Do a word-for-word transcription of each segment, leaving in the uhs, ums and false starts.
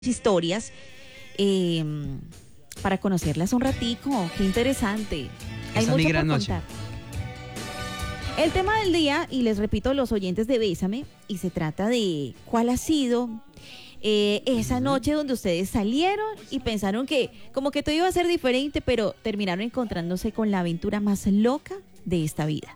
historias eh, para conocerlas un ratico. Qué interesante. Hay Esta mucho es mi gran por noche. contar. El tema del día, y les repito, los oyentes de Bésame, y se trata de cuál ha sido eh, esa noche donde ustedes salieron y pensaron que como que todo iba a ser diferente, pero terminaron encontrándose con la aventura más loca de esta vida.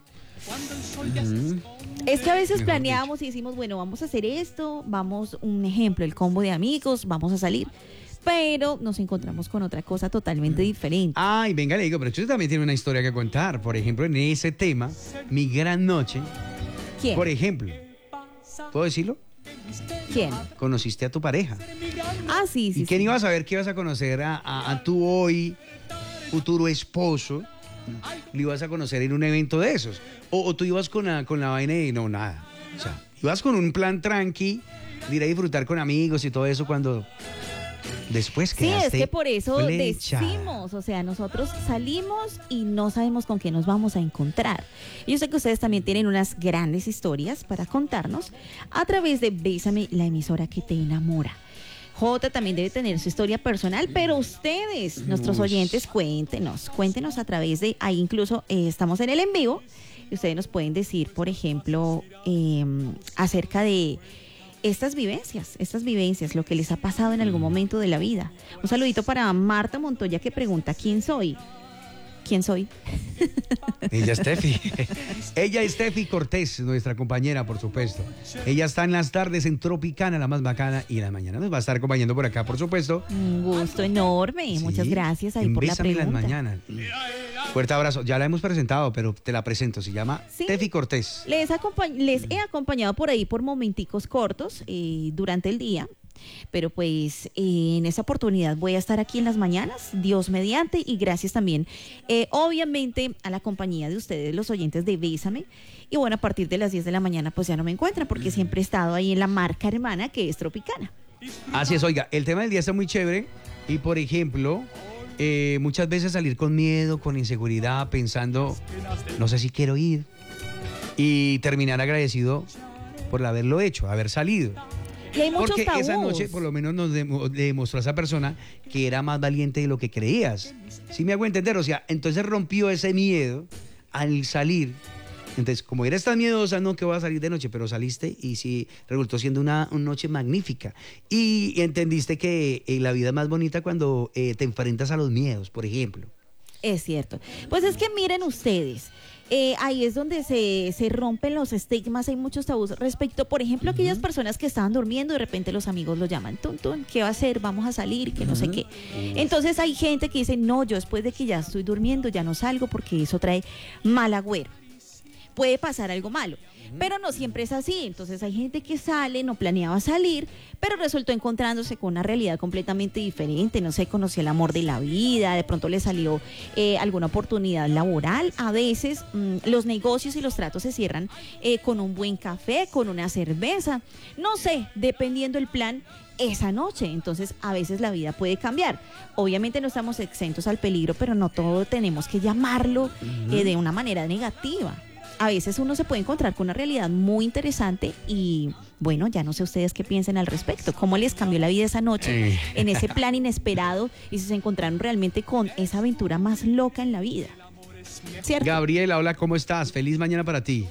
Ujú. Es que a veces Mejor planeamos y decimos, bueno, vamos a hacer esto, vamos, un ejemplo, el combo de amigos, vamos a salir, pero nos encontramos con otra cosa totalmente diferente. Ay, venga, le digo, pero usted también tiene una historia que contar. Por ejemplo, en ese tema, mi gran noche, ¿Quién? por ejemplo, ¿puedo decirlo? ¿Quién? Conociste a tu pareja. Ah, sí, sí. ¿Y quién sí. iba a saber que ibas a conocer a, a, a tu hoy futuro esposo? Lo ibas a conocer en un evento de esos. O, o tú ibas con la, con la vaina y no, nada. O sea, ibas con un plan tranqui, de ir a disfrutar con amigos y todo eso cuando después Sí, es quedaste que por eso flecha. decimos, o sea, nosotros salimos y no sabemos con qué nos vamos a encontrar. Y yo sé que ustedes también tienen unas grandes historias para contarnos a través de Bésame, la emisora que te enamora. Jota también debe tener su historia personal, pero ustedes, nuestros Uy. oyentes, cuéntenos, cuéntenos a través de, ahí incluso eh, estamos en el en vivo, y ustedes nos pueden decir, por ejemplo, eh, acerca de estas vivencias, estas vivencias, lo que les ha pasado en algún momento de la vida. Un saludito para Marta Montoya que pregunta, ¿quién soy? ¿Quién soy? Ella es Steffi. Ella es Steffi Cortés, nuestra compañera, por supuesto. Ella está en las tardes en Tropicana, la más bacana, y en la mañana nos va a estar acompañando por acá, por supuesto. Un gusto enorme, Sí, muchas gracias ahí en por la Bésame en las pregunta. mañanas. Fuerte abrazo. Ya la hemos presentado, pero te la presento. Se llama Sí. Steffi Cortés. Les, acompa- les he acompañado por ahí por momenticos cortos eh, durante el día, pero pues eh, en esa oportunidad voy a estar aquí en las mañanas, Dios mediante, y gracias también, eh, obviamente, a la compañía de ustedes, los oyentes de Bésame. Y bueno, a partir de las diez de la mañana pues ya no me encuentran porque siempre he estado ahí en la marca hermana que es Tropicana. Así es, oiga, el tema del día está muy chévere. Y por ejemplo, eh, muchas veces salir con miedo, con inseguridad, pensando, no sé si quiero ir. Y terminar agradecido por haberlo hecho, haber salido. Y hay muchos Porque tabús. esa noche por lo menos nos demo- le demostró a esa persona que era más valiente de lo que creías. ¿Sí me hago entender? O sea, entonces rompió ese miedo al salir. Entonces, como eres tan miedosa, no que voy a salir de noche, pero saliste y sí, resultó siendo una, una noche magnífica. Y entendiste que eh, la vida es más bonita cuando eh, te enfrentas a los miedos, por ejemplo. Es cierto. Pues es que miren ustedes, eh, ahí es donde se, se rompen los estigmas, hay muchos tabús respecto, por ejemplo, a aquellas personas que estaban durmiendo y de repente los amigos los llaman, tun, tun, ¿qué va a hacer? Vamos a salir, que no sé qué. Entonces hay gente que dice, no, yo después de que ya estoy durmiendo ya no salgo porque eso trae mal agüero. Puede pasar algo malo, pero no siempre es así. Entonces hay gente que sale, no planeaba salir, pero resultó encontrándose con una realidad completamente diferente. No sé, conoció el amor de la vida, de pronto le salió eh, alguna oportunidad laboral. A veces mmm, los negocios y los tratos se cierran eh, con un buen café, con una cerveza, no sé, dependiendo el plan esa noche. Entonces a veces la vida puede cambiar. Obviamente no estamos exentos al peligro, pero no todo tenemos que llamarlo eh, de una manera negativa. A veces uno se puede encontrar con una realidad muy interesante y bueno, ya no sé ustedes qué piensen al respecto. ¿Cómo les cambió la vida esa noche Eh. en ese plan inesperado y si se encontraron realmente con esa aventura más loca en la vida? ¿Cierto? Gabriela, hola, ¿cómo estás? Feliz mañana para ti.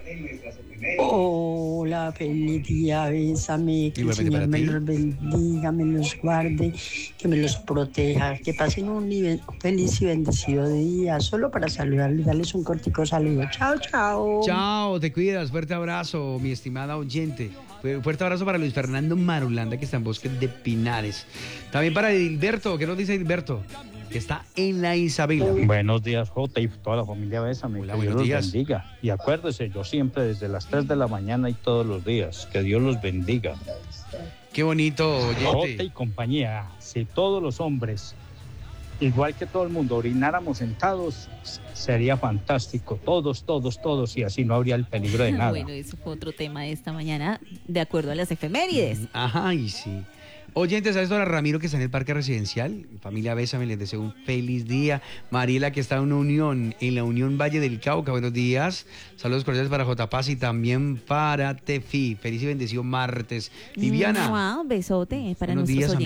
Hola, feliz día, bésame, que el Igualmente para Señor me ti. los bendiga, me los guarde, que me los proteja, que pasen un nivel- feliz y bendecido día, solo para saludarles, darles un cortico saludo. Chao, chao. Chao, te cuidas. Fuerte abrazo, mi estimada oyente. Fu- Fuerte abrazo para Luis Fernando Marulanda, que está en Bosque de Pinares. También para Edilberto, ¿qué nos dice Edilberto? Que está en la Isabela. Buenos días, Jota, y toda la familia Bésame. Hola, Que buenos Dios días. los bendiga. Y acuérdese, yo siempre desde las tres de la mañana y todos los días. Que Dios los bendiga. Qué bonito, Jota y oyente. compañía, si todos los hombres, igual que todo el mundo, orináramos sentados, sería fantástico. Todos, todos, todos, y así no habría el peligro de nada. Bueno, eso fue otro tema de esta mañana, de acuerdo a las efemérides. Ajá, y sí. Oyentes, a esto a Ramiro que está en el parque residencial. Familia Bésame, les deseo un feliz día. Mariela que está en una unión, en la Unión Valle del Cauca, buenos días. Saludos cordiales para J Paz y también para Tefi. Feliz y bendecido martes. Viviana. Wow, besote para Buenos nuestros días, oyentes.